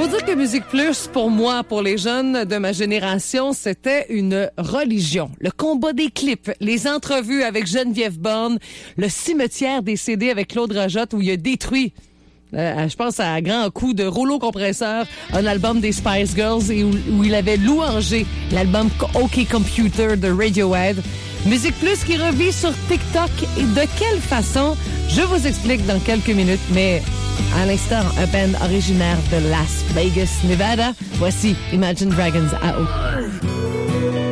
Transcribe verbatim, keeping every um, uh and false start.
Faut dire que Musique Plus, pour moi, pour les jeunes de ma génération, c'était une religion. Le combat des clips, les entrevues avec Geneviève Borne, le cimetière des C D avec Claude Rajotte où il a détruit, euh, je pense à grand coup de rouleau compresseur, un album des Spice Girls et où, où il avait louangé l'album OK Computer de Radiohead. Musique Plus qui revit sur TikTok et de quelle façon? Je vous explique dans quelques minutes, mais à l'instant, un band originaire de Las Vegas, Nevada. Voici Imagine Dragons à haut.